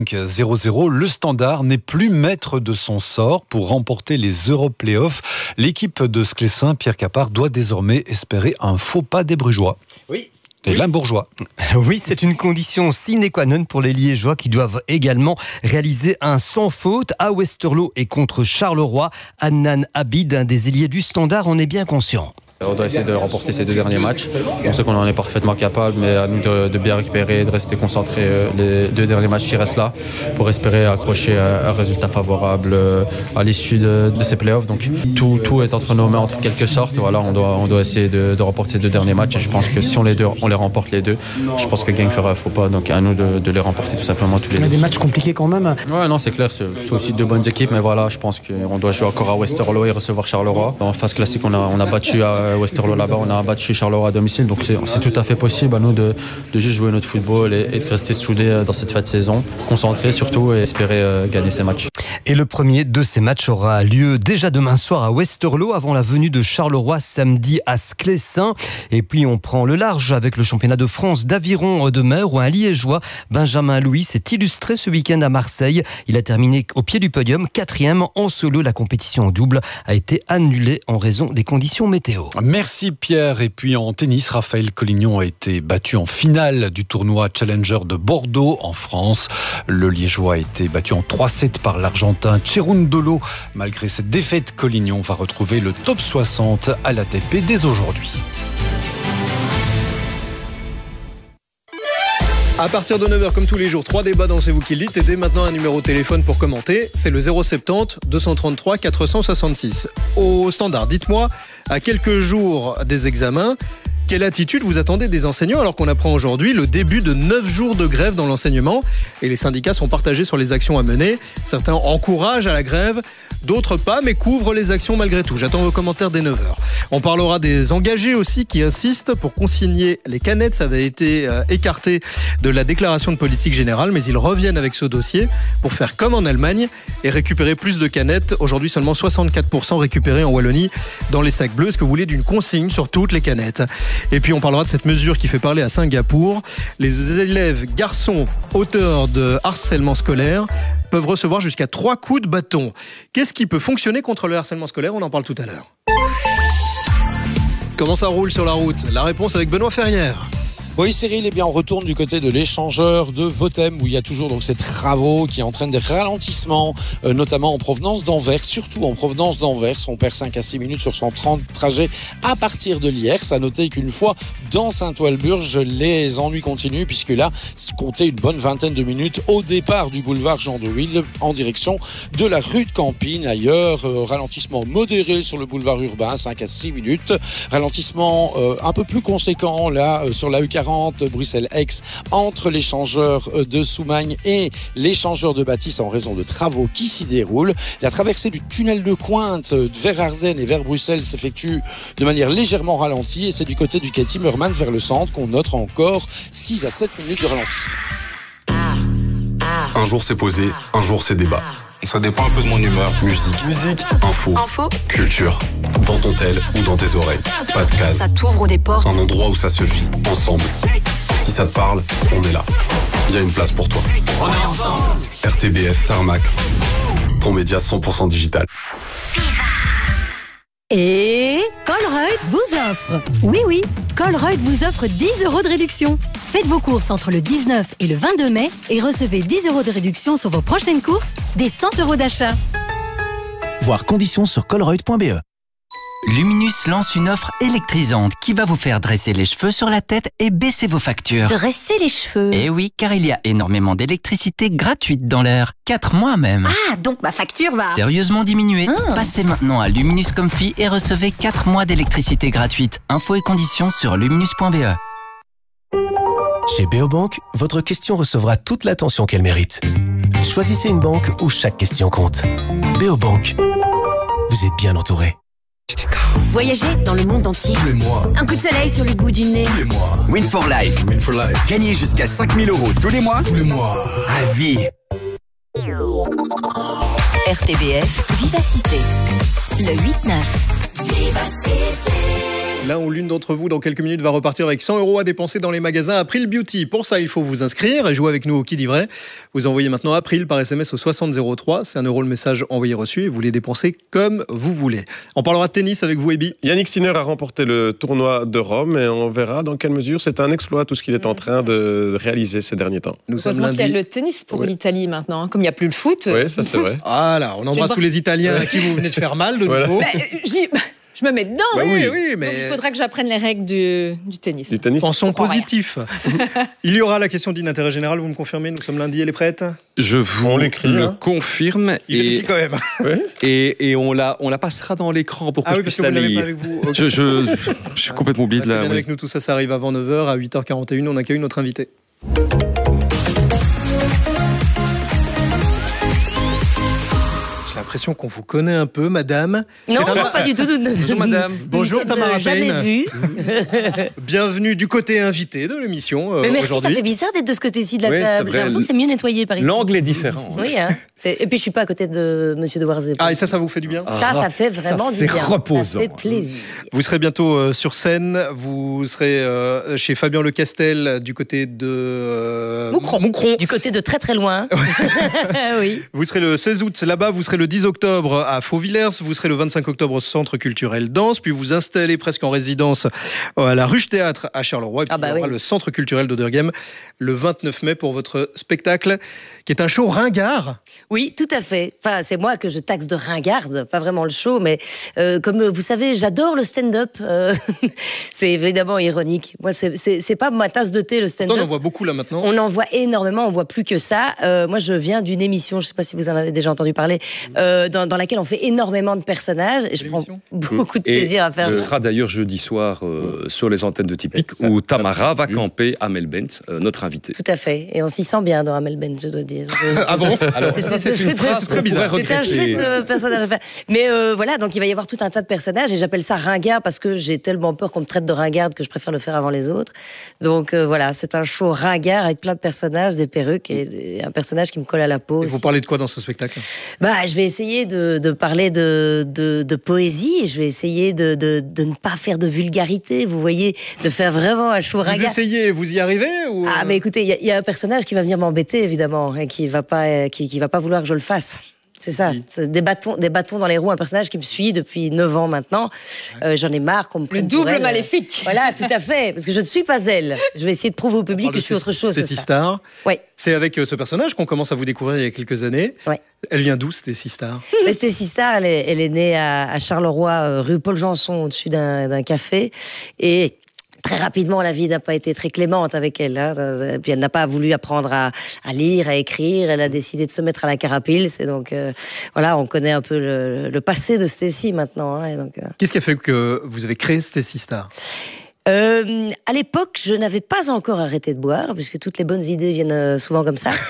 0-0, le Standard n'est plus maître de son sort pour remporter les Euro-Playoffs. L'équipe de Sclessin, Pierre Capard, doit désormais espérer un faux pas des Brugeois. Oui. Et Limbourgeois. Oui, c'est une condition sine qua non pour les Liégeois qui doivent également réaliser un sans faute à Westerlo et contre Charleroi. Adnan Abid, un des ailiers du Standard, en est bien conscient. On doit essayer de remporter ces 2 derniers matchs. On sait qu'on en est parfaitement capable, mais à nous de bien récupérer, de rester concentrés les 2 derniers matchs qui restent là pour espérer accrocher un résultat favorable à l'issue de ces playoffs. Donc tout est entre nos mains en quelque sorte. Voilà, on doit essayer de remporter ces 2 derniers matchs et je pense que si on les remporte les 2, je pense que Gang fera un faux pas. Donc à nous de les remporter tout simplement tous les 2. On a des matchs compliqués quand même. Ouais, non, c'est clair, c'est aussi 2 bonnes équipes, mais voilà, je pense qu'on doit jouer encore à Westerlo et recevoir Charleroi. En phase classique, on a battu à Westerlo là-bas, on a battu Charleroi à domicile, donc c'est tout à fait possible à nous de juste jouer notre football et de rester soudés dans cette fin de saison, concentrés surtout et espérer gagner ces matchs. Et le premier de ces matchs aura lieu déjà demain soir à Westerlo avant la venue de Charleroi samedi à Sclessin. Et puis on prend le large avec le championnat de France d'aviron de mer où un Liégeois, Benjamin Louis, s'est illustré ce week-end à Marseille. Il a terminé au pied du podium, 4e en solo. La compétition en double a été annulée en raison des conditions météo. Merci Pierre. Et puis en tennis, Raphaël Collignon a été battu en finale du tournoi Challenger de Bordeaux en France. Le Liégeois a été battu en 3-7 par l'Argentin Cerundolo. Malgré cette défaite, Collignon va retrouver le top 60 à l'ATP dès aujourd'hui. À partir de 9h, comme tous les jours, 3 débats dans C'est vous qui le dites. Et dès maintenant, un numéro de téléphone pour commenter. C'est le 070 233 466. Au Standard, dites-moi, à quelques jours des examens, quelle attitude vous attendez des enseignants alors qu'on apprend aujourd'hui le début de 9 jours de grève dans l'enseignement et les syndicats sont partagés sur les actions à mener. Certains encouragent à la grève, d'autres pas, mais couvrent les actions malgré tout. J'attends vos commentaires dès 9h. On parlera des engagés aussi qui insistent pour consigner les canettes. Ça avait été écarté de la déclaration de politique générale, mais ils reviennent avec ce dossier pour faire comme en Allemagne et récupérer plus de canettes. Aujourd'hui, seulement 64% récupérés en Wallonie dans les sacs bleus. Est-ce que vous voulez d'une consigne sur toutes les canettes ? Et puis on parlera de cette mesure qui fait parler à Singapour. Les élèves garçons auteurs de harcèlement scolaire peuvent recevoir jusqu'à 3 coups de bâton. Qu'est-ce qui peut fonctionner contre le harcèlement scolaire ? On en parle tout à l'heure. Comment ça roule sur la route ? La réponse avec Benoît Ferrière. Oui Cyril, eh bien on retourne du côté de l'échangeur de Votem où il y a toujours donc ces travaux qui entraînent des ralentissements, notamment en provenance d'Anvers, surtout en provenance d'Anvers. On perd 5 à 6 minutes sur son trajet à partir de Liers. À noter qu'une fois dans Saint-Ouen-le-Burge, les ennuis continuent puisque là, comptez une bonne vingtaine de minutes au départ du boulevard Jean de Ville en direction de la rue de Campine. Ailleurs, ralentissement modéré sur le boulevard urbain, 5 à 6 minutes. Ralentissement un peu plus conséquent là sur la U40 Bruxelles-Aix entre l'échangeur de Soumagne et l'échangeur de Bâtisse en raison de travaux qui s'y déroulent. La traversée du tunnel de Cointe vers Ardennes et vers Bruxelles s'effectue de manière légèrement ralentie et c'est du côté du quai Timmerman vers le centre qu'on note encore 6 à 7 minutes de ralentissement. Un jour c'est posé, un jour c'est débat. Ça dépend un peu de mon humeur. Musique, info, culture. Dans ton tel ou dans tes oreilles. Pas de case. Ça t'ouvre des portes. Un endroit où ça se vit, ensemble. Si ça te parle, on est là. Il y a une place pour toi. On est ensemble. RTBF, Tarmac. Ton média 100% digital. Et Colruyt vous offre. Oui, Colruyt vous offre 10 € de réduction. Faites vos courses entre le 19 et le 22 mai et recevez 10 € de réduction sur vos prochaines courses, des 100 € d'achat. Voir conditions sur colruyt.be. Luminus lance une offre électrisante qui va vous faire dresser les cheveux sur la tête et baisser vos factures. Dresser les cheveux. Eh oui, car il y a énormément d'électricité gratuite dans l'air. 4 mois même. Ah, donc ma facture va sérieusement diminuer. Passez maintenant à Luminus Comfy et recevez 4 mois d'électricité gratuite. Infos et conditions sur luminus.be. Chez Beobank, votre question recevra toute l'attention qu'elle mérite. Choisissez une banque où chaque question compte. Beobank, vous êtes bien entouré. Voyager dans le monde entier. Tous les mois. Un coup de soleil sur le bout du nez. Tous les mois. Win for Life. Gagnez jusqu'à 5 000 € tous les mois. Tous les mois. À vie. RTBF, Vivacité. Le 8-9. Vivacité. L'un ou l'une d'entre vous, dans quelques minutes, va repartir avec 100 € à dépenser dans les magasins April Beauty. Pour ça, il faut vous inscrire et jouer avec nous au Qui dit vrai. Vous envoyez maintenant April par SMS au 6003. C'est 1 € le message envoyé reçu et vous les dépensez comme vous voulez. On parlera de tennis avec vous, Ebi. Yannick Sinner a remporté le tournoi de Rome et on verra dans quelle mesure c'est un exploit tout ce qu'il est en train de réaliser ces derniers temps. Nous sommes Heureusement qu'il y a lundi. le tennis pour l'Italie maintenant, hein. Comme il n'y a plus le foot. Oui, ça c'est vrai. Voilà, on embrasse tous les Italiens à qui vous venez de faire mal de nouveau. Je me mets dedans. Bah oui, mais... Donc il faudra que j'apprenne les règles du tennis. Du tennis. Pensons positif. Il y aura la question d'intérêt général, vous me confirmez? Nous sommes lundi, elle est prête? Je vous le hein. confirme. Il vérifie quand même. Et on la passera dans l'écran pour que je puisse la lire. Okay. Je suis complètement oublié de la... Avec nous, tout ça, ça arrive avant 9h. À 8h41, on accueille notre invité. J'ai l'impression qu'on vous connaît un peu, madame. Non, pas du tout. Bonjour, madame. Bonjour, Tamara Jamais Payne. vu. Bienvenue du côté invité de l'émission Mais merci, aujourd'hui. ça fait bizarre d'être de ce côté-ci de la table. J'ai l'impression que c'est mieux nettoyé par ici. L'angle est différent. Oui, hein. Et puis je suis pas à côté de Monsieur de Warzé. Ah, et ça vous fait du bien? Ça fait vraiment du bien. C'est reposant. Ça fait plaisir. Vous serez bientôt sur scène. Vous serez chez Fabien Lecastel du côté de Moucron. Du côté de très très loin. Oui. Vous serez le 16 août là-bas. Vous serez le 10 octobre à Fauvillers. Vous serez le 25 octobre au Centre culturel Danse. Puis vous installez presque en résidence à la Ruche Théâtre à Charleroi. Et puis il y aura le Centre culturel d'Oderghem le 29 mai pour votre spectacle qui est un show ringard. Oui, tout à fait. Enfin, c'est moi que je taxe de ringarde, pas vraiment le show, mais comme vous savez, j'adore le stand-up. C'est évidemment ironique. Moi, c'est pas ma tasse de thé, le stand-up. On en voit beaucoup là maintenant. On en voit énormément, on voit plus que ça. Moi, je viens d'une émission, je sais pas si vous en avez déjà entendu parler, dans laquelle on fait énormément de personnages et je prends beaucoup de plaisir à faire ça. Ce sera d'ailleurs jeudi soir sur les antennes de Typique où Tamara va camper Amel Bent, notre invité. Tout à fait. Et on s'y sent bien dans Amel Bent, je dois dire. Ah bon? Alors, c'est une phrase très bizarre. C'est un chouette personnage à faire. Mais voilà, donc il va y avoir tout un tas de personnages et j'appelle ça ringard parce que j'ai tellement peur qu'on me traite de ringarde que je préfère le faire avant les autres. Donc voilà, c'est un show ringard avec plein de personnages, des perruques et un personnage qui me colle à la peau. Et vous parlez de quoi dans ce spectacle? Je vais essayer de parler de poésie. Je vais essayer de ne pas faire de vulgarité. Vous voyez, de faire vraiment un show ringard. Vous essayez, vous y arrivez ou... Ah, mais écoutez, il y a un personnage qui va venir m'embêter évidemment et qui va pas vouloir que je le fasse. C'est ça, c'est des bâtons dans les roues, un personnage qui me suit depuis 9 ans maintenant. J'en ai marre qu'on me prenne pour elle. Le double maléfique. Voilà, tout à fait, parce que je ne suis pas elle. Je vais essayer de prouver au public que je suis autre chose que ça. Stacy Star. Oui. C'est avec ce personnage qu'on commence à vous découvrir il y a quelques années. Ouais. Elle vient d'où, Stacy Star? Stacy Star, elle est née à Charleroi, rue Paul Janson, au-dessus d'un café. Et très rapidement, la vie n'a pas été très clémente avec elle. Hein. Puis elle n'a pas voulu apprendre à lire, à écrire. Elle a décidé de se mettre à la carapille. C'est donc voilà, on connaît un peu le passé de Stacy maintenant. Hein, Qu'est-ce qui a fait que vous avez créé Stacy Star? À l'époque, je n'avais pas encore arrêté de boire, puisque toutes les bonnes idées viennent souvent comme ça.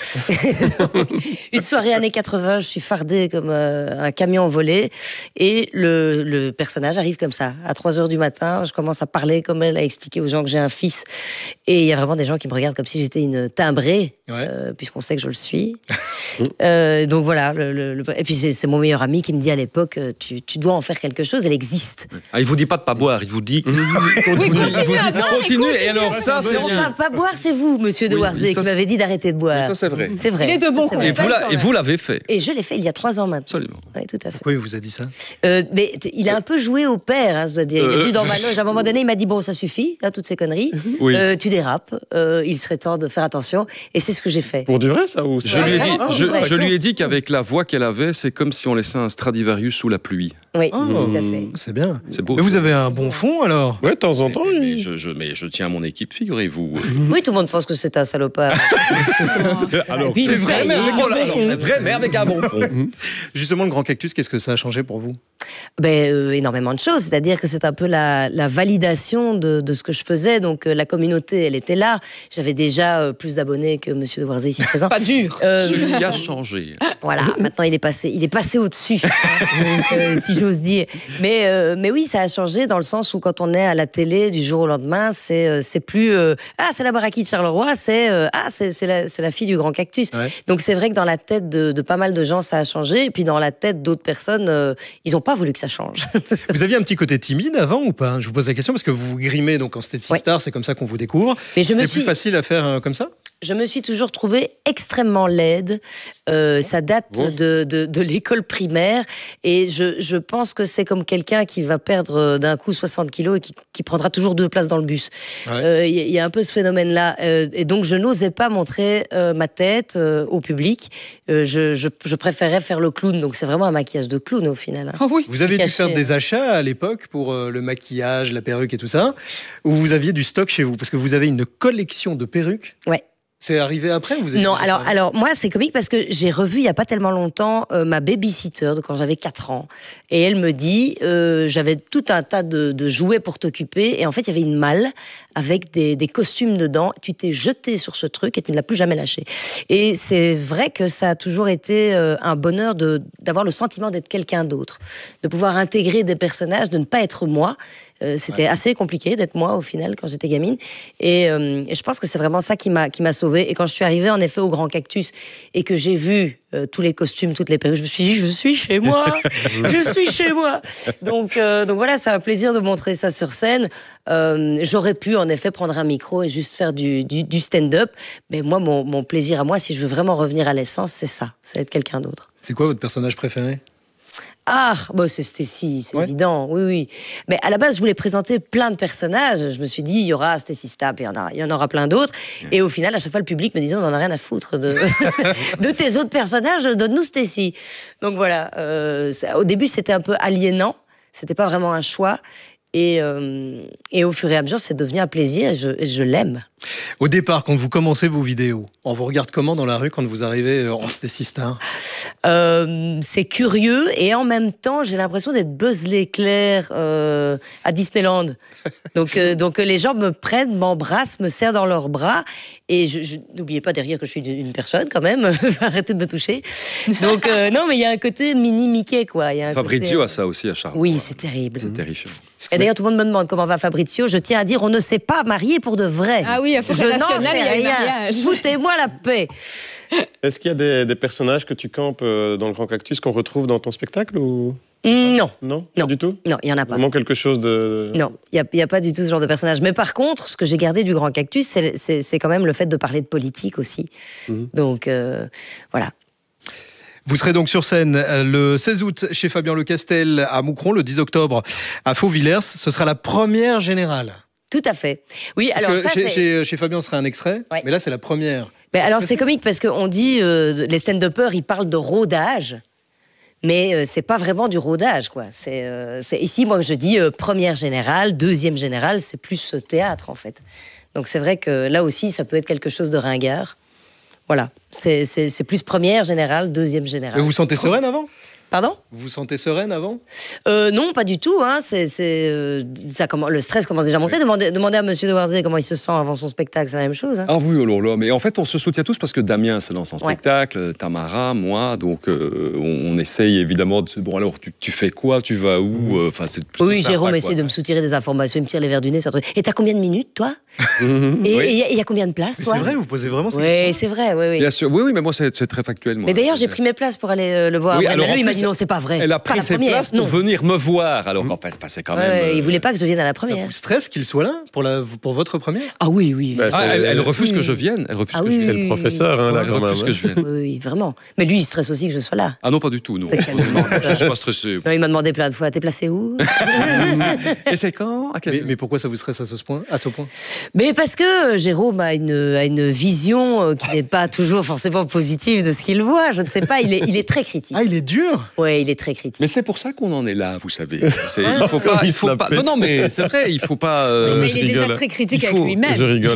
Une soirée années 80, je suis fardée comme un camion volé, et le personnage arrive comme ça. À 3h du matin, je commence à parler comme elle, à expliquer aux gens que j'ai un fils, et il y a vraiment des gens qui me regardent comme si j'étais une timbrée, puisqu'on sait que je le suis. Donc voilà, et puis c'est mon meilleur ami qui me dit à l'époque, tu dois en faire quelque chose, elle existe. Ah, il vous dit pas de pas boire, il vous dit... Continue, et alors ça, c'est bien. Pas boire, c'est vous, monsieur de Warzé, qui m'avez dit d'arrêter de boire. Ça, c'est vrai. C'est vrai. Il est de bon conseil. Et vous l'avez fait. Et je l'ai fait il y a 3 ans maintenant. Absolument. Oui, tout à fait. Pourquoi il vous a dit ça? Mais il a un peu joué au père, hein, je dois dire. Il est venu dans ma loge. À un moment donné, il m'a dit, bon, ça suffit, là, toutes ces conneries. Oui. Tu dérapes. Il serait temps de faire attention. Et c'est ce que j'ai fait. Pour du vrai, ça? Ou je lui ai dit qu'avec la voix qu'elle avait, c'est comme si on laissait un Stradivarius sous la pluie. Oui, tout à fait. C'est bien. C'est beau. Mais vous avez un bon fond, alors? Ouais, de temps en temps. Mais je tiens à mon équipe, figurez-vous. Oui, tout le monde pense que c'est un salopard. Alors, c'est vrai, mais avec un bon fond. Justement, le Grand Cactus, qu'est-ce que ça a changé pour vous? Énormément de choses. C'est-à-dire que c'est un peu la validation de ce que je faisais. Donc, la communauté, elle était là. J'avais déjà plus d'abonnés que monsieur de Warzé ici présent. Pas dur. Celui a changé. Voilà, maintenant il est passé au-dessus, si j'ose dire. Mais oui, ça a changé dans le sens où quand on est à la télé du jour au lendemain, c'est plus c'est la Baraki de Charleroi, c'est la fille du Grand Cactus. Ouais. Donc c'est vrai que dans la tête de pas mal de gens, ça a changé. Et puis dans la tête d'autres personnes, ils n'ont pas voulu que ça change. Vous aviez un petit côté timide avant ou pas? Je vous pose la question parce que vous vous grimez donc en Stacy Star, c'est comme ça qu'on vous découvre. C'était plus facile à faire comme ça? Je me suis toujours trouvée extrêmement laide. Ça date de l'école primaire. Et je pense que c'est comme quelqu'un qui va perdre d'un coup 60 kilos et qui prendra toujours 2 places dans le bus. Y a un peu ce phénomène-là. Et donc, je n'osais pas montrer ma tête au public. Je préférais faire le clown. Donc, c'est vraiment un maquillage de clown au final. Hein. Oh oui. Vous avez dû faire des achats à l'époque pour le maquillage, la perruque et tout ça? Ou vous aviez du stock chez vous? Parce que vous avez une collection de perruques. Ouais. C'est arrivé après ou vous avez Non, alors moi c'est comique parce que j'ai revu il y a pas tellement longtemps ma babysitter de quand j'avais 4 ans et elle me dit j'avais tout un tas de jouets pour t'occuper et en fait il y avait une malle avec des costumes dedans. Tu t'es jeté sur ce truc et tu ne l'as plus jamais lâché. Et c'est vrai que ça a toujours été un bonheur d'avoir le sentiment d'être quelqu'un d'autre, de pouvoir intégrer des personnages, de ne pas être moi. C'était assez compliqué d'être moi au final quand j'étais gamine et je pense que c'est vraiment ça qui m'a sauvée. Et quand je suis arrivée en effet au Grand Cactus et que j'ai vu tous les costumes, toutes les perruques, je me suis dit je suis chez moi, je suis chez moi. Donc voilà, c'est un plaisir de montrer ça sur scène. J'aurais pu en effet prendre un micro et juste faire du stand-up, mais moi mon plaisir à moi, si je veux vraiment revenir à l'essence, c'est ça, c'est être quelqu'un d'autre. C'est quoi votre personnage préféré? Ah, bah c'est Stacy, c'est évident, oui. Mais à la base, je voulais présenter plein de personnages. Je me suis dit, il y aura Stacy Stapp et il y en aura plein d'autres. Et au final, à chaque fois, le public me disait, on n'en a rien à foutre de tes autres personnages, donne-nous Stacy. Donc voilà, au début, c'était un peu aliénant. C'était pas vraiment un choix. Et au fur et à mesure, c'est devenu un plaisir et je l'aime. Au départ, quand vous commencez vos vidéos, on vous regarde comment dans la rue quand vous arrivez en Stacy Star? C'est curieux et en même temps, j'ai l'impression d'être Buzz l'éclair à Disneyland. Donc les gens me prennent, m'embrassent, me serrent dans leurs bras et n'oubliez pas derrière que je suis une personne quand même. Arrêtez de me toucher. Donc non, mais il y a un côté mini Mickey quoi. Fabrizio a ça aussi à Charles. Oui, c'est terrible. C'est terrifiant. Et d'ailleurs, tout le monde me demande comment va Fabrizio. Je tiens à dire, on ne s'est pas marié pour de vrai. Ah oui, à Forêt Nationale, il y a eu mariage. Foutez-moi la paix. Est-ce qu'il y a des personnages que tu campes dans le Grand Cactus qu'on retrouve dans ton spectacle ou... Non. Non, pas du tout? Non, il n'y en a pas. Vraiment quelque chose de... Non, il n'y a pas du tout ce genre de personnage. Mais par contre, ce que j'ai gardé du Grand Cactus, c'est quand même le fait de parler de politique aussi. Donc, voilà. Vous serez donc sur scène le 16 août chez Fabien Lecastel à Moucron, le 10 octobre à Fauvillers. Ce sera la première générale. Tout à fait. Oui, parce alors que ça, chez Fabien, ce sera un extrait, mais là, c'est la première. Mais alors, c'est comique parce qu'on dit, les stand-uppers, ils parlent de rodage. Mais c'est pas vraiment du rodage, quoi. C'est ici, moi, je dis première générale, deuxième générale, c'est plus théâtre, en fait. Donc c'est vrai que là aussi, ça peut être quelque chose de ringard. Voilà, c'est plus première générale, deuxième générale. Et vous vous sentez sereine avant? Pardon? Vous vous sentez sereine avant? Non, pas du tout. Hein. Le stress commence déjà à monter. Demandez à Monsieur de Warzé comment il se sent avant son spectacle, c'est la même chose. Hein. Ah oui, oh là, mais en fait, on se soutient tous parce que Damien se lance en spectacle, Tamara, moi, donc on essaye évidemment de se... Bon, alors, tu fais quoi? Tu vas où? Enfin, c'est oui, Jérôme essaie de me soutirer des informations, il me tire les verres du nez. Et t'as combien de minutes, toi? Et il y a combien de places, toi? C'est vrai, vous posez vraiment cette question? Oui, c'est vrai, oui. Bien sûr, oui, mais moi, c'est très factuel. Moi. Mais d'ailleurs, j'ai pris mes places pour aller le voir. Oui, alors, lui, il m'a dit non, c'est pas vrai. Elle a pris ses places pour venir me voir. Alors qu'en fait, c'est quand même. Il voulait pas que je vienne à la première. Ça vous stresse qu'il soit là pour votre première? Ah oui. Elle refuse que je vienne. Elle refuse que je vienne. C'est le professeur, hein, là, elle refuse que je vienne. Oui, vraiment. Mais lui, il stresse aussi que je sois là. Ah non, pas du tout. Non. Je suis pas stressé. Non, il m'a demandé plein de fois. T'es placé où? Et c'est quand? Mais pourquoi ça vous stresse à ce point? Mais parce que Jérôme a une vision qui n'est pas toujours forcément positive de ce qu'il voit. Je ne sais pas. Il est très critique. Ah, il est dur? Oui, il est très critique. Mais c'est pour ça qu'on en est là, vous savez. Il faut pas. Non, mais c'est vrai, il faut pas. Mais il est déjà très critique avec lui-même. Je rigole.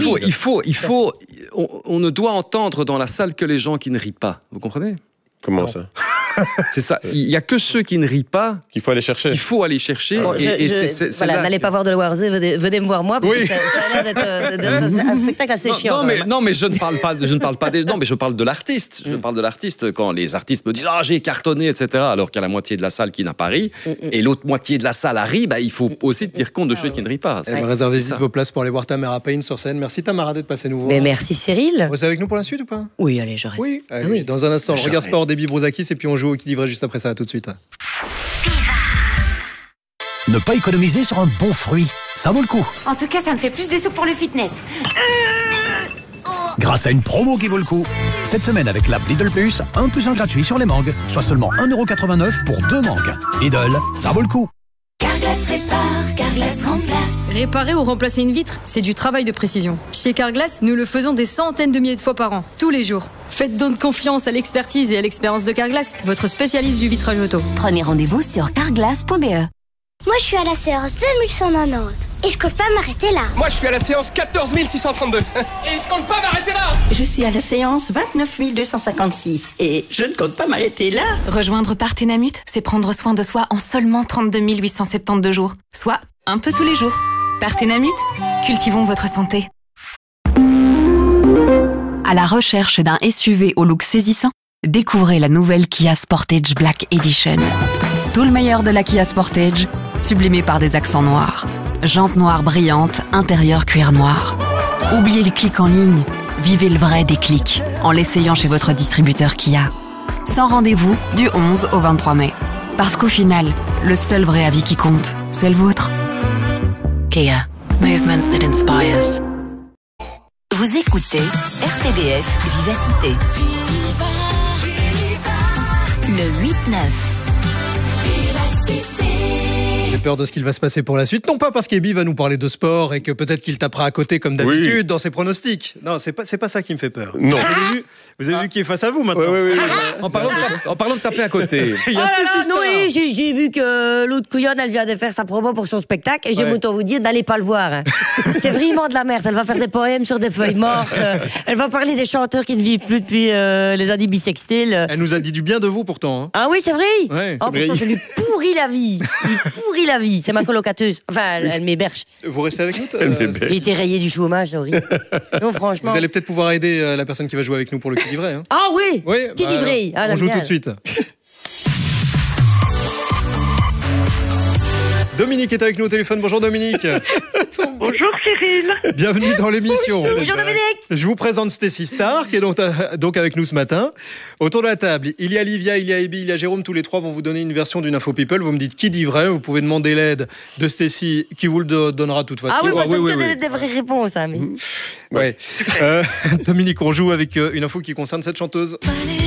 On ne doit entendre dans la salle que les gens qui ne rient pas. Vous comprenez? Comment ça? C'est ça. Il n'y a que ceux qui ne rient pas qu'il faut aller chercher. Bon, voilà, n'allez pas voir de Warzé, venez me voir moi, parce que ça a l'air d'être un spectacle assez chiant. Non, mais je ne parle pas des. Non, mais je parle de l'artiste. Je parle de l'artiste quand les artistes me disent j'ai cartonné, etc. Alors qu'il y a la moitié de la salle qui n'a pas ri et l'autre moitié de la salle a ri. Il faut aussi tenir compte de ceux qui ne rient pas. Réservez vite vos places pour aller voir Tamara Payne sur scène. Merci Tamara d'être passée nous voir. Mais merci Cyril. Vous êtes avec nous pour la suite ou pas? Oui, allez, je reste. Oui. Dans un instant, Regard Sport, Déby Brozakis, et puis on joue au qui livrait juste après ça. À tout de suite. Ne pas économiser sur un bon fruit, ça vaut le coup. En tout cas, ça me fait plus de sous pour le fitness. Grâce à une promo qui vaut le coup. Cette semaine avec l'app Lidl Plus, 1 + 1 gratuit sur les mangues, soit seulement 1,89 € pour 2 mangues. Lidl, ça vaut le coup. Carglass répare, Carglass remplace. Réparer ou remplacer une vitre, c'est du travail de précision. Chez Carglass, nous le faisons des centaines de milliers de fois par an, tous les jours. Faites donc confiance à l'expertise et à l'expérience de Carglass, votre spécialiste du vitrage auto. Prenez rendez-vous sur carglass.be. Moi, je suis à la séance 2190 et je compte pas m'arrêter là. Moi, je suis à la séance 14 632 et je compte pas m'arrêter là. Je suis à la séance 29 256 et je ne compte pas m'arrêter là. Rejoindre Partenamut, c'est prendre soin de soi en seulement 32 872 jours, soit un peu tous les jours. Partenamut, cultivons votre santé. À la recherche d'un SUV au look saisissant, découvrez la nouvelle Kia Sportage Black Edition. Tout le meilleur de la Kia Sportage, sublimé par des accents noirs. Jantes noires brillantes, intérieur cuir noir. Oubliez les clics en ligne, vivez le vrai déclic en l'essayant chez votre distributeur Kia. Sans rendez-vous du 11 au 23 mai. Parce qu'au final, le seul vrai avis qui compte, c'est le vôtre. Kia, movement that inspires. Vous écoutez RTBF Vivacité. Le 8-9. J'ai peur de ce qu'il va se passer pour la suite. Non pas parce qu'Ebi va nous parler de sport et que peut-être qu'il tapera à côté comme d'habitude dans ses pronostics. Non, c'est pas ça qui me fait peur. Non. Vous avez vu qui est face à vous maintenant. Oui. En parlant de taper à côté. J'ai vu que l'autre couillonne, elle vient de faire sa promo pour son spectacle et j'aime autant vous dire, n'allez pas le voir. Hein. C'est vraiment de la merde. Elle va faire des poèmes sur des feuilles mortes. Elle va parler des chanteurs qui ne vivent plus depuis les années bisextiles. Elle nous a dit du bien de vous pourtant. Hein. Ah oui, c'est vrai. Ouais, oh putain, je lui pourris la vie. La vie, c'est ma colocateuse. Enfin, elle m'héberge. Vous restez avec nous J'ai été rayé du chômage, c'est horrible. Non, franchement. Vous allez peut-être pouvoir aider la personne qui va jouer avec nous pour le qui dit vrai. Hein. Ah oui, qui dit vrai. On joue tout de suite. Dominique est avec nous au téléphone. Bonjour Dominique. Bonjour Cyril. Bienvenue dans l'émission. Bonjour Dominique. Je vous présente Stécie Star qui est donc avec nous ce matin. Autour de la table, il y a Livia, il y a Ebi, il y a Jérôme. Tous les trois vont vous donner une version d'une info people. Vous me dites qui dit vrai. Vous pouvez demander l'aide de Stécie qui vous le donnera de toute façon. Ah oui, moi je donne des vraies réponses. Hein, mais... Ouais. Dominique, on joue avec une info qui concerne cette chanteuse.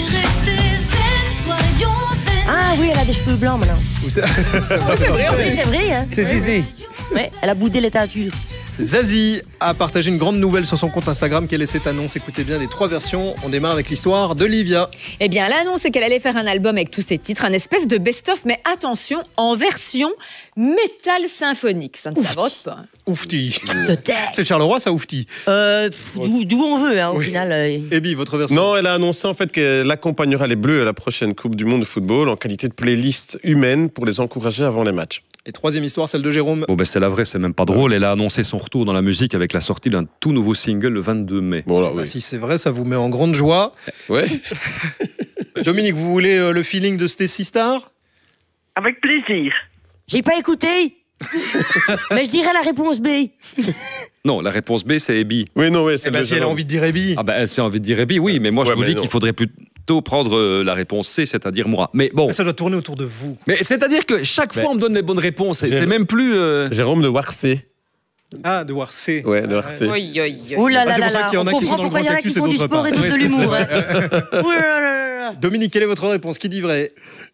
Ah oui, elle a des cheveux blancs maintenant. C'est vrai. Hein. C'est Zizi. Ouais, elle a boudé les teintures. Zazie a partagé une grande nouvelle sur son compte Instagram. Quelle est cette annonce? Écoutez bien les 3 versions. On démarre avec l'histoire de Livia. Eh bien, l'annonce, c'est qu'elle allait faire un album avec tous ses titres, un espèce de best-of, mais attention, en version métal symphonique. Ça ne s'invente pas. Oufti. C'est Charleroi, ça, Oufti? D'où on veut, hein, au final. Ebi, votre version? Non, elle a annoncé en fait qu'elle accompagnera les Bleus à la prochaine Coupe du Monde de football en qualité de playlist humaine pour les encourager avant les matchs. Et 3e histoire, celle de Jérôme. Bon, c'est la vraie, c'est même pas drôle. Elle a annoncé son retour dans la musique avec la sortie d'un tout nouveau single le 22 mai. Bon, là, oui. Si c'est vrai, ça vous met en grande joie. Ouais. Dominique, vous voulez le feeling de Stécie Star? Avec plaisir. J'ai pas écouté. Mais je dirais la réponse B. Non, la réponse B, c'est Ebi. Oui, non, si elle a envie de dire Ebi. Ah elle a envie de dire Ebi, oui, mais moi je vous dis qu'il faudrait plutôt prendre la réponse C, c'est-à-dire moi. Mais bon. Ça doit tourner autour de vous. Mais c'est-à-dire que chaque fois on me donne les bonnes réponses. C'est même plus. Jérôme de Warcé. Ah, de Warcé. Ouais, de Warcé. Ouh là là c'est pour ça qu'il y en a qui sont dans le grand cactus et d'autres pas. Et d'autres de l'humour. Dominique, quelle est votre réponse? Qui dit vrai?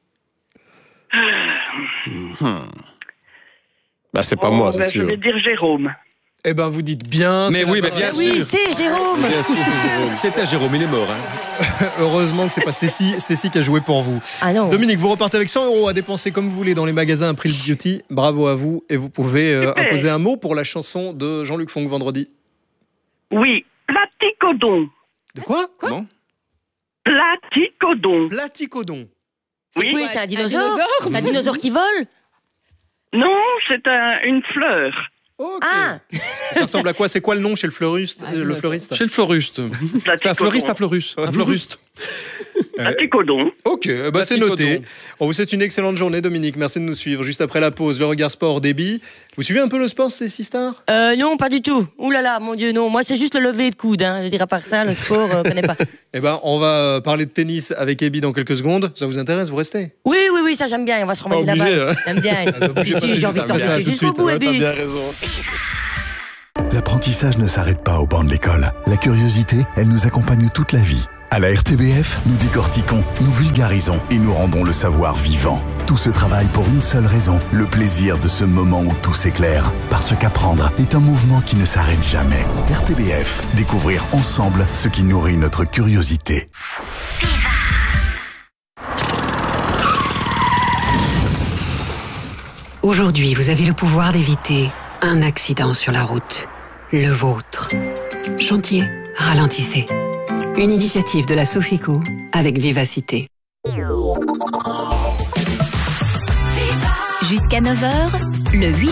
Bah, c'est pas moi, c'est sûr. Je vais dire Jérôme. Eh ben, vous dites bien. Mais oui, mais bien sûr. Oui, c'est Jérôme. Bien sûr, c'est Jérôme. C'était Jérôme, il est mort. Hein. Heureusement que c'est pas Stécie qui a joué pour vous. Ah non. Dominique, vous repartez avec 100 € à dépenser comme vous voulez dans les magasins April Beauty. Bravo à vous. Et vous pouvez imposer un mot pour la chanson de Jean-Luc Fonck vendredi. Oui, platicodon. De quoi? Comment? Platicodon. Platicodon. Oui, c'est un dinosaure. Un dinosaure qui vole? Non, c'est une fleur. Okay. Ah. Ça ressemble à quoi? C'est quoi le nom chez le fleuriste? Chez le fleuriste. C'est un fleuriste à fleuriste. Un fleuriste. Platicodon. Ok, bah c'est noté. On vous souhaite une excellente journée, Dominique. Merci de nous suivre. Juste après la pause, le regard sport d'Ebi. Vous suivez un peu le sport, Stécie Star? Non, pas du tout. Ouh là là, mon Dieu, non. Moi, c'est juste le lever de coude. Hein. Je dirais par ça, le sport, je connais pas. Eh ben, on va parler de tennis avec Ebi dans quelques secondes. Ça vous intéresse? Vous restez? Oui. oui, ça j'aime bien. On va se remettre Pas la obligé, balle. hein. J'aime bien. Si, j'ai envie de t'embarquer jusqu'au bout, T'as Ebi. bien raison. L'apprentissage ne s'arrête pas au banc de l'école. La curiosité, elle nous accompagne toute la vie. À la RTBF, nous décortiquons, nous vulgarisons et nous rendons le savoir vivant. Tout ce travail pour une seule raison, le plaisir de ce moment où tout s'éclaire. Parce qu'apprendre est un mouvement qui ne s'arrête jamais. RTBF, découvrir ensemble ce qui nourrit notre curiosité. Aujourd'hui, vous avez le pouvoir d'éviter un accident sur la route. Le vôtre. Chantier, ralentissez. Une initiative de la Sofico avec Vivacité. Jusqu'à 9h, le 8-9.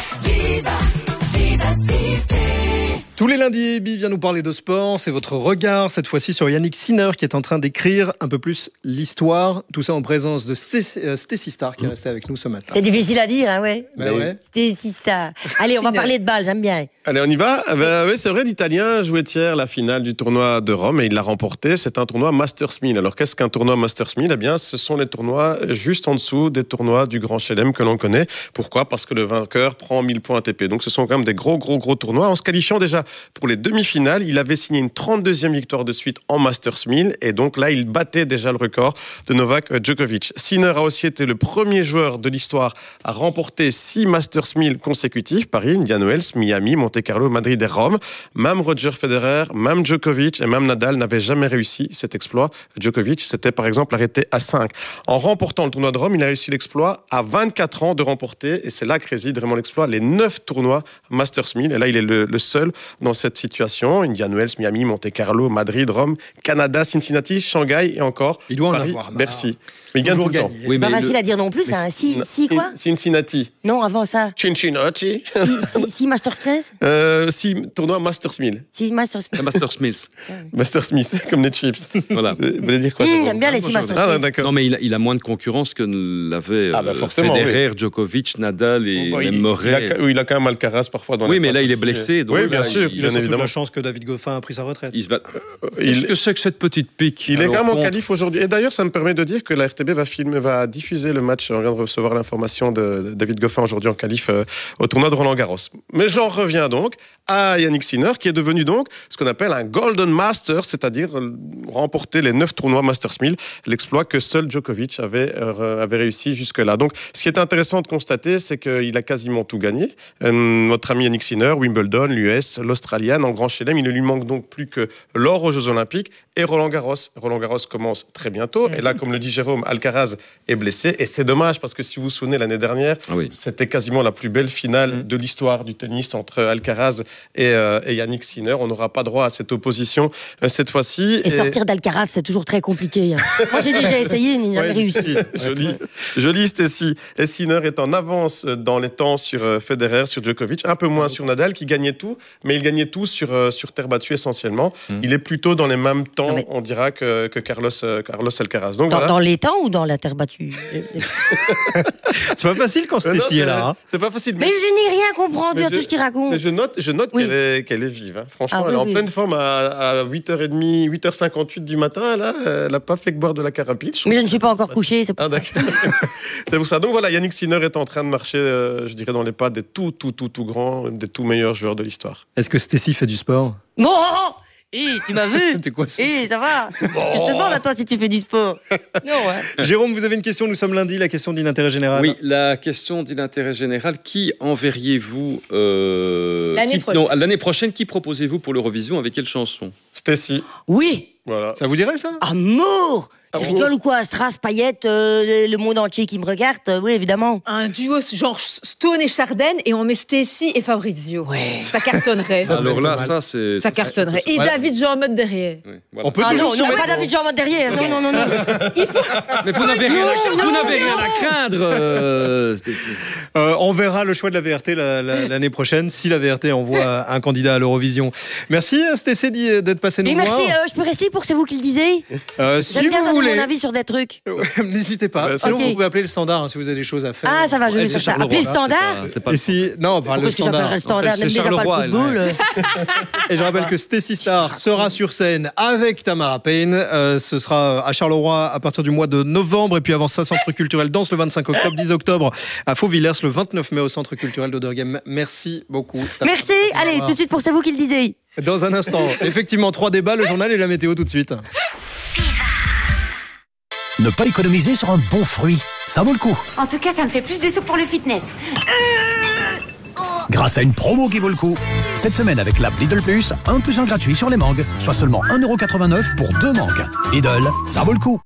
Tous les lundis, Ebi vient nous parler de sport. C'est votre regard, cette fois-ci, sur Yannick Sinner, qui est en train d'écrire un peu plus l'histoire. Tout ça en présence de Stécie Star, qui est restée avec nous ce matin. C'est difficile à dire, hein, ouais. Ouais. Stécie Star. Allez, on va parler de balle, j'aime bien. Allez, on y va. Oui, c'est vrai, l'Italien jouait hier la finale du tournoi de Rome et il l'a remporté. C'est un tournoi Masters 1000. Alors, qu'est-ce qu'un tournoi Masters 1000 ? Eh bien, ce sont les tournois juste en dessous des tournois du Grand Chelem que l'on connaît. Pourquoi ? Parce que le vainqueur prend 1000 points ATP. Donc, ce sont quand même des gros tournois. En se qualifiant déjà pour les demi-finales, il avait signé une 32e victoire de suite en Masters 1000. Et donc là, il battait déjà le record de Novak Djokovic. Sinner a aussi été le premier joueur de l'histoire à remporter 6 Masters 1000 consécutifs. Paris, Indian Wells, Miami, Monte-Carlo, Madrid et Rome. Même Roger Federer, même Djokovic et même Nadal n'avaient jamais réussi cet exploit. Djokovic s'était par exemple arrêté à 5. En remportant le tournoi de Rome, il a réussi l'exploit à 24 ans de remporter, et c'est là que réside vraiment l'exploit, les 9 tournois Masters 1000. Et là, il est le seul dans cette situation. Indian Wells, Miami, Monte-Carlo, Madrid, Rome, Canada, Cincinnati, Shanghai et encore il doit Paris, en avoir Bercy. Mais il gagne tout le temps. Oui, pas facile à dire non plus, hein. Si quoi ? Cincinnati. Non, avant ça. Cincinnati. Si Masters 13 6 tournois Masters 1000. Si Masters 1000. Master Smith. Master Smith, comme les chips. Voilà. Vous voulez dire quoi J'aime bien les 6 Masters 1000. D'accord. Non, mais il a moins de concurrence que l'avait Federer, Djokovic, Nadal et même Murray. Il a quand même Alcaraz parfois dans Oui, mais là, il est blessé. Donc oui, bien sûr. Il a surtout la chance que David Goffin a pris sa retraite. Qu'est-ce que c'est que cette petite pique ? Il est quand même en qualif aujourd'hui. Et d'ailleurs, ça me permet de dire que la RTB va diffuser le match. On vient de recevoir l'information de David Goffin aujourd'hui en qualif au tournoi de Roland-Garros. Mais j'en reviens donc à Yannick Sinner, qui est devenu donc ce qu'on appelle un Golden Master, c'est-à-dire remporter les 9 tournois Masters 1000, l'exploit que seul Djokovic avait réussi jusque-là. Donc, ce qui est intéressant de constater, c'est qu'il a quasiment tout gagné. Notre ami Yannick Sinner, Wimbledon, l'US, l'Australian, en Grand Chelem, il ne lui manque donc plus que l'or aux Jeux Olympiques et Roland-Garros. Roland-Garros commence très bientôt. Et là, comme le dit Jérôme, Alcaraz est blessé. Et c'est dommage parce que si vous vous souvenez, l'année dernière, c'était quasiment la plus belle finale de l'histoire du tennis entre Alcaraz et Yannick Sinner. On n'aura pas droit à cette opposition cette fois-ci. Et sortir d'Alcaraz, c'est toujours très compliqué. Hein. Moi, j'ai déjà essayé, il n'a jamais réussi. Joli, Stécie. Et Sinner est en avance dans les temps sur Federer, sur Djokovic, un peu moins sur Nadal, qui gagnait tout, mais il gagnait tout sur terre battue essentiellement. Il est plutôt dans les mêmes temps, on dira, que Carlos Alcaraz. Donc, dans les temps ou dans la terre battue? C'est pas facile quand Stécie est là. Hein. C'est pas facile. Mais je n'ai rien compris à tout ce qu'il raconte. Mais je note qu'elle est vive. Hein. Franchement, elle est en pleine forme à 8h30, 8h58 du matin. Là, elle n'a pas fait que boire de la carapille. Mais je ne suis pas encore couché. C'est c'est pour ça. Donc voilà, Yannick Sinner est en train de marcher, je dirais, dans les pas des tout grands, des tout meilleurs joueurs de l'histoire. Est-ce que Stécie fait du sport? Bon, tu m'as vu? C'était quoi ça? Ça va. Je te demande à toi si tu fais du sport. Non, ouais. Jérôme, vous avez une question, nous sommes lundi, la question d'intérêt général. Oui, la question d'intérêt général. Qui enverriez-vous l'année prochaine, qui proposez-vous pour l'Eurovision? Avec quelle chanson? Stécie. Oui. Voilà. Ça vous dirait ça? Amour. Tu rigoles ou quoi? Strass, Payette, le monde entier qui me regarde? Oui, évidemment. Un duo genre Stone et Chardenne, et on met Stécie et Fabrizio. Ouais. Ça cartonnerait. Alors là, ça cartonnerait. Et David Jean en mode derrière. Oui, voilà. On peut toujours non, pas David Jean en mode derrière. Okay. Non. Il faut... Mais vous n'avez rien à craindre. On verra le choix de la VRT l'année prochaine, si la VRT envoie un candidat à l'Eurovision. Merci Stécie d'être passer nous Et voir. merci, je peux rester pour C'est vous qui le disiez. Si J'aime bien vous donner voulez. mon avis sur des trucs. N'hésitez pas. Sinon, vous pouvez appeler le standard si vous avez des choses à faire. Ah, ça va, je vais faire ça. Appeler le standard. Et si... Non, pas le standard. Le standard, n'aime déjà pas le football. Et je rappelle que Stacy Star sera sur scène avec Tamara Payne. Ce sera à Charleroi à partir du mois de novembre. Et puis avant ça, Centre culturel Danse le 25 octobre, 10 octobre à Fauvillers, le 29 mai au Centre culturel d'Oderghem. Merci beaucoup. Merci. Allez, tout de suite pour C'est vous qui le disiez. Dans un instant, effectivement, 3 débats, le journal et la météo tout de suite. Ne pas économiser sur un bon fruit, ça vaut le coup. En tout cas, ça me fait plus de sous pour le fitness. Grâce à une promo qui vaut le coup. Cette semaine avec l'app Lidl Plus, 1 + 1 gratuit sur les mangues, soit seulement 1,89€ pour 2 mangues. Lidl, ça vaut le coup.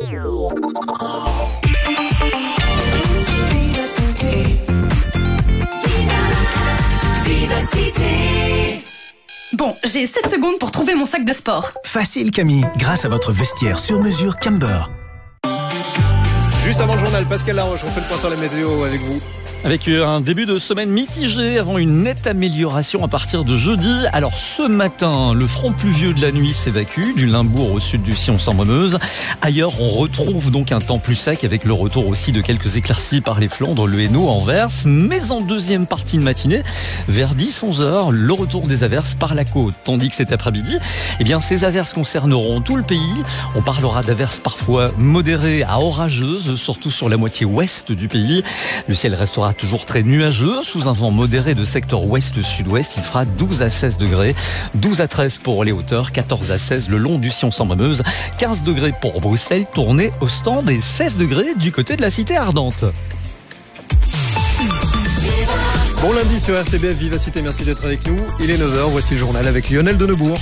Bon, j'ai 7 secondes pour trouver mon sac de sport. Facile Camille, grâce à votre vestiaire sur mesure Camber. Juste avant le journal, Pascal Laroche, on fait le point sur la météo avec vous. Avec un début de semaine mitigé avant une nette amélioration à partir de jeudi. Alors ce matin, le front pluvieux de la nuit s'évacue du Limbourg au sud du Sion-Sambre-Meuse. Ailleurs, on retrouve donc un temps plus sec avec le retour aussi de quelques éclaircies par les Flandres, le Hainaut, Anvers. Mais en deuxième partie de matinée, vers 10-11 heures, le retour des averses par la côte. Tandis que cet après-midi, eh bien, ces averses concerneront tout le pays. On parlera d'averses parfois modérées à orageuses, surtout sur la moitié ouest du pays. Le ciel restera toujours très nuageux, sous un vent modéré de secteur ouest-sud-ouest. Il fera 12 à 16 degrés, 12 à 13 pour les hauteurs, 14 à 16 le long du Sion-Sambre-Meuse, 15 degrés pour Bruxelles, Tournai, Ostende et 16 degrés du côté de la cité ardente. Bon lundi sur RTBF Vivacité, merci d'être avec nous. Il est 9h, voici le journal avec Lionel Denebourg.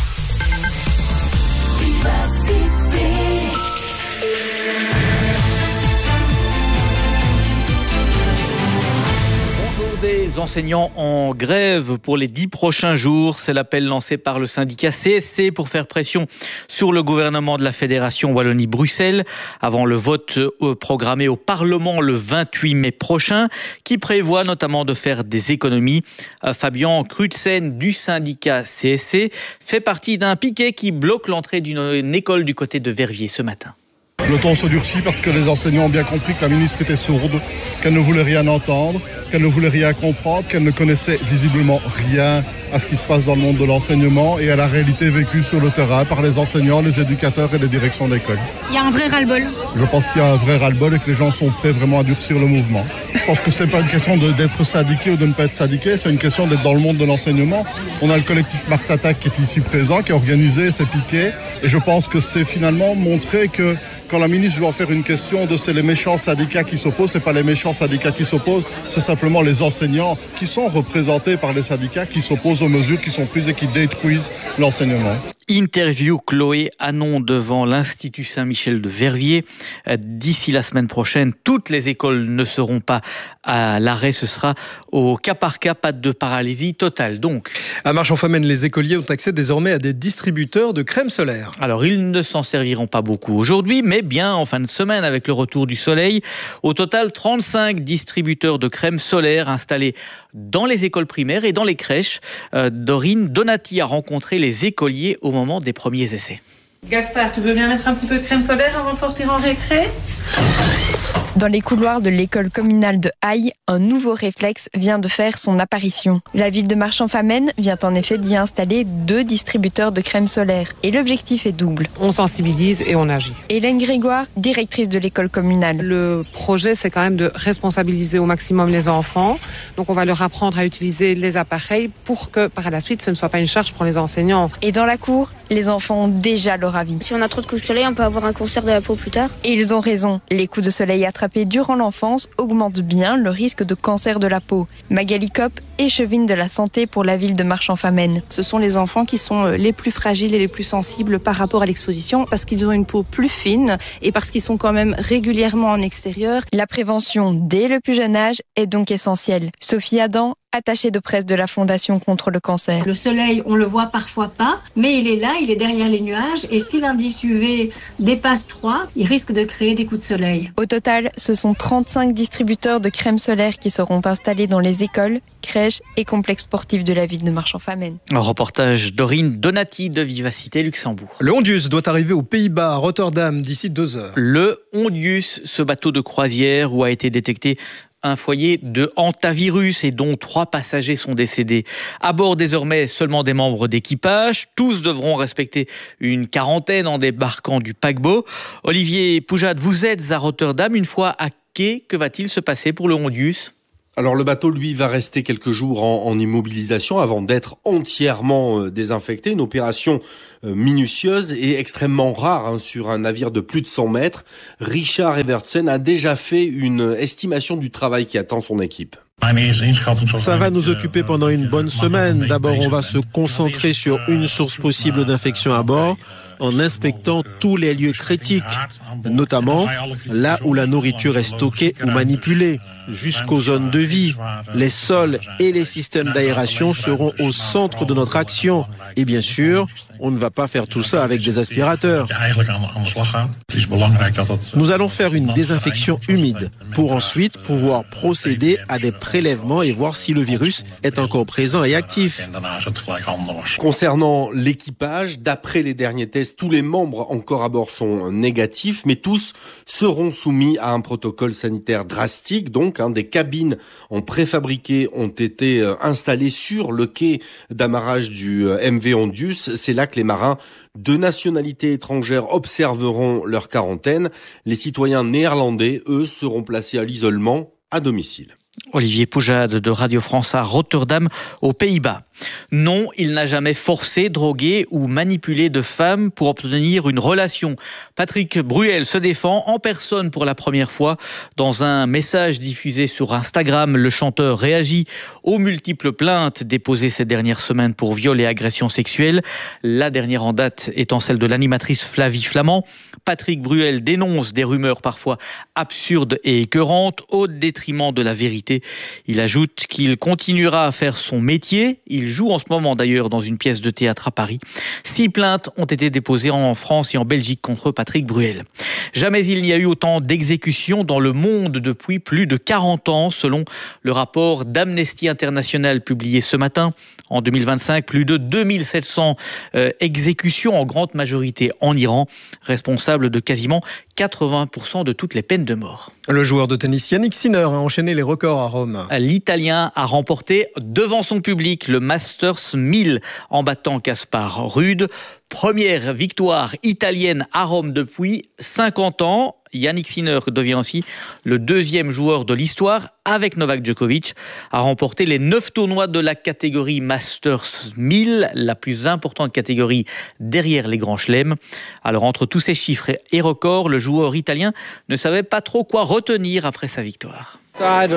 Des enseignants en grève pour les 10 prochains jours. C'est l'appel lancé par le syndicat CSC pour faire pression sur le gouvernement de la Fédération Wallonie-Bruxelles avant le vote programmé au Parlement le 28 mai prochain, qui prévoit notamment de faire des économies. Fabien Crutzen du syndicat CSC fait partie d'un piquet qui bloque l'entrée d'une école du côté de Verviers ce matin. Le ton se durcit parce que les enseignants ont bien compris que la ministre était sourde, qu'elle ne voulait rien entendre, qu'elle ne voulait rien comprendre, qu'elle ne connaissait visiblement rien à ce qui se passe dans le monde de l'enseignement et à la réalité vécue sur le terrain par les enseignants, les éducateurs et les directions d'école. Il y a un vrai ras-le-bol. Je pense qu'il y a un vrai ras-le-bol et que les gens sont prêts vraiment à durcir le mouvement. Je pense que c'est pas une question d'être syndiqué ou de ne pas être syndiqué, c'est une question d'être dans le monde de l'enseignement. On a le collectif Mars Attack qui est ici présent, qui a organisé ces piquets et je pense que c'est finalement montrer que quand la ministre veut en faire une question de c'est les méchants syndicats qui s'opposent, c'est pas les méchants syndicats qui s'opposent, c'est simplement les enseignants qui sont représentés par les syndicats qui s'opposent aux mesures qui sont prises et qui détruisent l'enseignement. Interview Chloé Anon devant l'Institut Saint-Michel de Verviers. D'ici la semaine prochaine, toutes les écoles ne seront pas à l'arrêt. Ce sera au cas par cas, pas de paralysie totale. Donc, à Marchand-Famenne, les écoliers ont accès désormais à des distributeurs de crème solaire. Alors, ils ne s'en serviront pas beaucoup aujourd'hui, mais bien en fin de semaine avec le retour du soleil. Au total, 35 distributeurs de crème solaire installés dans les écoles primaires et dans les crèches. Dorine Donati a rencontré les écoliers au moment des premiers essais. Gaspard, tu veux bien mettre un petit peu de crème solaire avant de sortir en récré ? Dans les couloirs de l'école communale de Haye, un nouveau réflexe vient de faire son apparition. La ville de Marchand-Famenne vient en effet d'y installer 2 distributeurs de crème solaire. Et l'objectif est double. On sensibilise et on agit. Hélène Grégoire, directrice de l'école communale. Le projet, c'est quand même de responsabiliser au maximum les enfants. Donc on va leur apprendre à utiliser les appareils pour que par la suite, ce ne soit pas une charge pour les enseignants. Et dans la cour, les enfants ont déjà leur avis. Si on a trop de coups de soleil, on peut avoir un cancer de la peau plus tard. Et ils ont raison. Les coups de soleil attrapés durant l'enfance augmentent bien le risque de cancer de la peau. Magali Kopp, échevine de la santé pour la ville de Marchand-Famenne. Ce sont les enfants qui sont les plus fragiles et les plus sensibles par rapport à l'exposition parce qu'ils ont une peau plus fine et parce qu'ils sont quand même régulièrement en extérieur. La prévention dès le plus jeune âge est donc essentielle. Sophie Adam, attaché de presse de la Fondation contre le cancer. Le soleil, on le voit parfois pas, mais il est là, il est derrière les nuages, et si l'indice UV dépasse 3, il risque de créer des coups de soleil. Au total, ce sont 35 distributeurs de crème solaire qui seront installés dans les écoles, crèches et complexes sportifs de la ville de Marchand-Famenne. Un reportage d'Aurine Donati de Vivacité Luxembourg. Le Hondius doit arriver aux Pays-Bas, à Rotterdam, d'ici 2 heures. Le Hondius, ce bateau de croisière où a été détecté un foyer de hantavirus et dont 3 passagers sont décédés. À bord désormais seulement des membres d'équipage. Tous devront respecter une quarantaine en débarquant du paquebot. Olivier Poujade, vous êtes à Rotterdam. Une fois à quai, que va-t-il se passer pour le Hondius ? Alors le bateau, lui, va rester quelques jours en immobilisation avant d'être entièrement désinfecté. Une opération minutieuse et extrêmement rare sur un navire de plus de 100 mètres. Richard Evertsen a déjà fait une estimation du travail qui attend son équipe. Ça va nous occuper pendant une bonne semaine. D'abord, on va se concentrer sur une source possible d'infection à bord en inspectant tous les lieux critiques, notamment là où la nourriture est stockée ou manipulée, jusqu'aux zones de vie. Les sols et les systèmes d'aération seront au centre de notre action. Et bien sûr, on ne va pas faire tout ça avec des aspirateurs. Nous allons faire une désinfection humide pour ensuite pouvoir procéder à des prélèvements et voir si le virus est encore présent et actif. Concernant l'équipage, d'après les derniers tests, tous les membres encore à bord sont négatifs, mais tous seront soumis à un protocole sanitaire drastique. Donc, des cabines en préfabriqué ont été installées sur le quai d'amarrage du MV Hondius. C'est là que les marins de nationalité étrangère observeront leur quarantaine. Les citoyens néerlandais, eux, seront placés à l'isolement à domicile. Olivier Poujade de Radio France à Rotterdam, aux Pays-Bas. Non, il n'a jamais forcé, drogué ou manipulé de femmes pour obtenir une relation. Patrick Bruel se défend en personne pour la première fois. Dans un message diffusé sur Instagram, le chanteur réagit aux multiples plaintes déposées ces dernières semaines pour viol et agression sexuelle. La dernière en date étant celle de l'animatrice Flavie Flament. Patrick Bruel dénonce des rumeurs parfois absurdes et écœurantes au détriment de la vérité. Il ajoute qu'il continuera à faire son métier. Il joue en ce moment d'ailleurs dans une pièce de théâtre à Paris. 6 plaintes ont été déposées en France et en Belgique contre Patrick Bruel. Jamais il n'y a eu autant d'exécutions dans le monde depuis plus de 40 ans, selon le rapport d'Amnesty International publié ce matin. En 2025, plus de 2700 exécutions, en grande majorité en Iran, responsable de quasiment 80% de toutes les peines de mort. Le joueur de tennis Yannick Sinner a enchaîné les records à Rome. L'Italien a remporté devant son public le Masters 1000 en battant Kaspar Ruud. Première victoire italienne à Rome depuis 50 ans. Yannick Sinner devient aussi le 2e joueur de l'histoire, avec Novak Djokovic, à remporter les 9 tournois de la catégorie Masters 1000, la plus importante catégorie derrière les grands chelems. Alors entre tous ces chiffres et records, le joueur italien ne savait pas trop quoi retenir après sa victoire. Je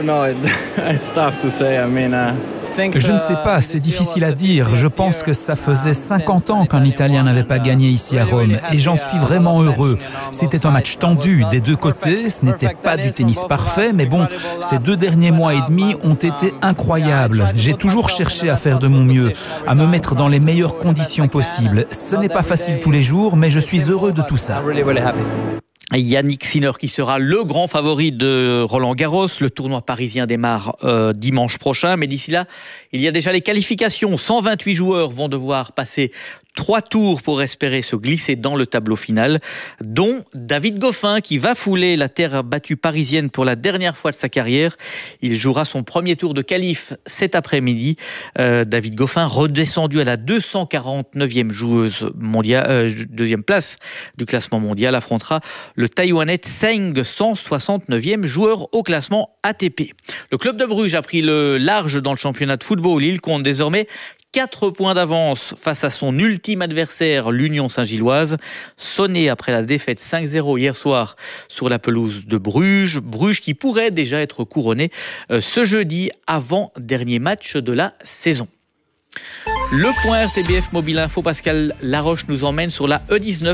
ne sais pas, c'est difficile à dire. Je pense que ça faisait 50 ans qu'un Italien n'avait pas gagné ici à Rome et j'en suis vraiment heureux. C'était un match tendu des deux côtés, ce n'était pas du tennis parfait, mais bon, ces 2 derniers mois et demi ont été incroyables. J'ai toujours cherché à faire de mon mieux, à me mettre dans les meilleures conditions possibles. Ce n'est pas facile tous les jours, mais je suis heureux de tout ça. Yannick Sinner qui sera le grand favori de Roland Garros. Le tournoi parisien démarre dimanche prochain. Mais d'ici là, il y a déjà les qualifications. 128 joueurs vont devoir passer 3 tours pour espérer se glisser dans le tableau final, dont David Goffin qui va fouler la terre battue parisienne pour la dernière fois de sa carrière. Il jouera son premier tour de qualif cet après-midi. David Goffin, redescendu à la 249e joueuse mondiale, 2e place du classement mondial, affrontera le Taïwanais Tseng, 169e joueur au classement ATP. Le club de Bruges a pris le large dans le championnat de football. Il compte désormais 4 points d'avance face à son ultime adversaire, l'Union Saint-Gilloise, sonné après la défaite 5-0 hier soir sur la pelouse de Bruges. Bruges qui pourrait déjà être couronné ce jeudi, avant-dernier match de la saison. Le point RTBF Mobile Info, Pascal Laroche nous emmène sur la E19.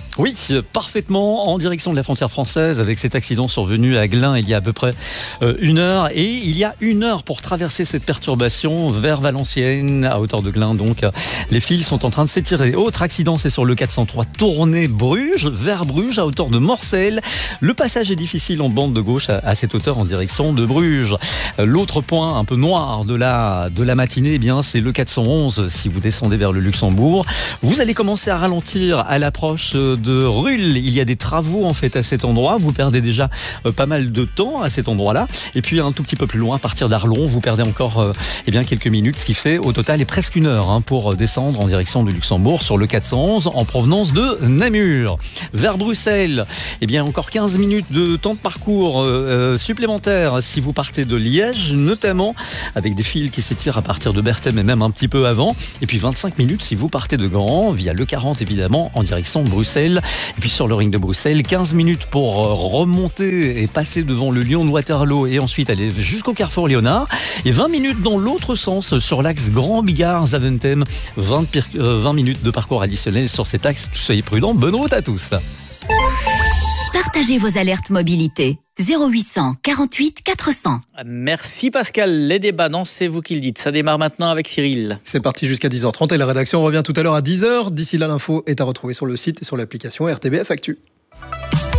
Oui, parfaitement en direction de la frontière française avec cet accident survenu à Glun il y a à peu près 1 heure. Et il y a 1 heure pour traverser cette perturbation vers Valenciennes, à hauteur de Glun. Donc, les fils sont en train de s'étirer. Autre accident, c'est sur le 403 Tournai-Bruges, vers Bruges, à hauteur de Morcel. Le passage est difficile en bande de gauche à cette hauteur en direction de Bruges. L'autre point un peu noir de la matinée, eh bien, c'est le 411. Si vous descendez vers le Luxembourg, vous allez commencer à ralentir à l'approche de Rulle. Il y a des travaux en fait à cet endroit. Vous perdez déjà pas mal de temps à cet endroit-là. Et puis un tout petit peu plus loin, à partir d'Arlon, vous perdez encore quelques minutes, ce qui fait au total presque 1 heure pour descendre en direction du Luxembourg sur le 411 en provenance de Namur. Vers Bruxelles, encore 15 minutes de temps de parcours supplémentaire si vous partez de Liège, notamment avec des fils qui s'étirent à partir de Berthem et même un petit peu avant. Et puis 25 minutes si vous partez de Gand, via le 40 évidemment, en direction de Bruxelles. Et puis sur le ring de Bruxelles, 15 minutes pour remonter et passer devant le Lyon de Waterloo et ensuite aller jusqu'au carrefour Léonard. Et 20 minutes dans l'autre sens sur l'axe Grand Bigard-Zaventem. 20 minutes de parcours additionnel sur cet axe. Soyez prudents, bonne route à tous. Partagez vos alertes mobilité. 0800 48 400. Merci Pascal. Les débats, non, c'est vous qui le dites. Ça démarre maintenant avec Cyril. C'est parti jusqu'à 10h30 et la rédaction revient tout à l'heure à 10h. D'ici là, l'info est à retrouver sur le site et sur l'application RTBF Actu.